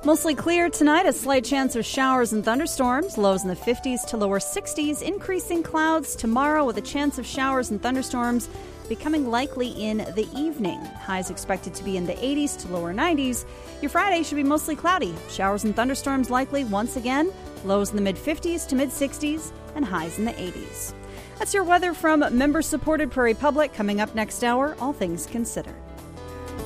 Mostly clear tonight, a slight chance of showers and thunderstorms. Lows in the 50s to lower 60s. Increasing clouds tomorrow with a chance of showers and thunderstorms becoming likely in the evening. Highs expected to be in the 80s to lower 90s. Your Friday should be mostly cloudy. Showers and thunderstorms likely once again. Lows in the mid-50s to mid-60s and highs in the 80s. That's your weather from member-supported Prairie Public. Coming up next hour, All Things Considered.